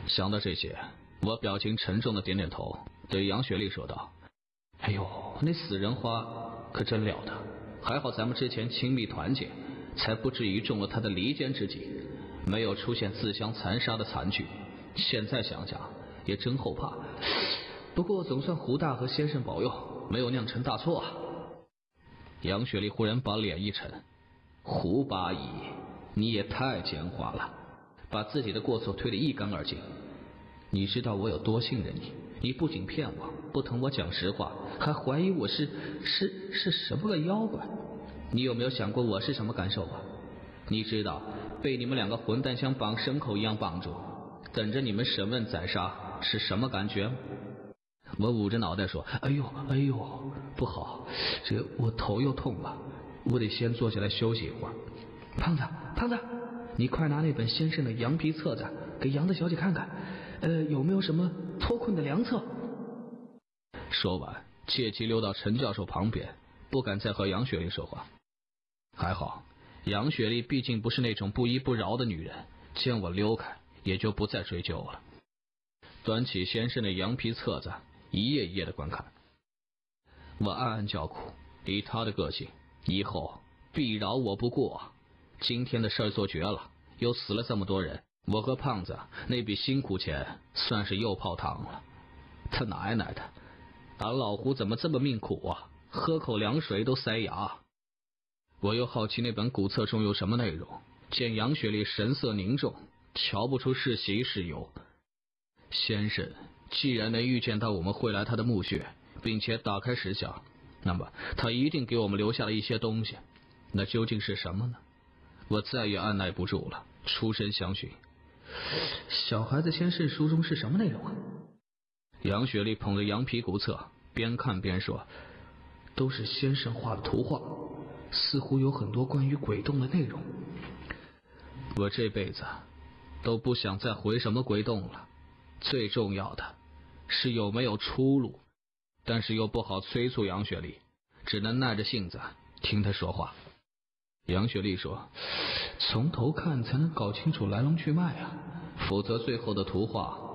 想到这些，我表情沉重的点点头，对杨雪丽说道：哎呦，那死人花可真了得，还好咱们之前亲密团结，才不至于中了他的离间之计，没有出现自相残杀的惨剧。现在想想也真后怕，不过总算胡大和先生保佑，没有酿成大错啊。杨雪丽忽然把脸一沉：胡八一，你也太奸猾了，把自己的过错推得一干二净。你知道我有多信任你，你不仅骗我，不同我讲实话，还怀疑我是什么个妖怪。你有没有想过我是什么感受啊？你知道被你们两个混蛋像绑牲口一样绑住，等着你们审问宰杀是什么感觉吗？我捂着脑袋说：哎呦，不好，这我头又痛了，我得先坐下来休息一会儿。胖子，你快拿那本先生的羊皮册子给杨大小姐看看，有没有什么脱困的良策。说完借机溜到陈教授旁边，不敢再和杨雪丽说话。还好杨雪丽毕竟不是那种不依不饶的女人，见我溜开也就不再追究了。端起先生的羊皮册子，一页一页的观看。我暗暗叫苦，以他的个性，以后必饶我不过。今天的事儿做绝了，又死了这么多人，我和胖子那笔辛苦钱算是又泡汤了。他奶奶的，俺老胡怎么这么命苦啊，喝口凉水都塞牙。我又好奇那本古册中有什么内容，见杨雪丽神色凝重，瞧不出是喜是忧。先生既然能预见到我们会来他的墓穴，并且打开石像，那么他一定给我们留下了一些东西，那究竟是什么呢？我再也按耐不住了，出声相询。小孩子先生书中是什么内容啊？杨雪丽捧着羊皮古册，边看边说：都是先生画的图画，似乎有很多关于鬼洞的内容。我这辈子都不想再回什么鬼洞了，最重要的是有没有出路。但是又不好催促杨雪丽，只能耐着性子听她说话。杨雪丽说：从头看才能搞清楚来龙去脉啊，否则最后的图画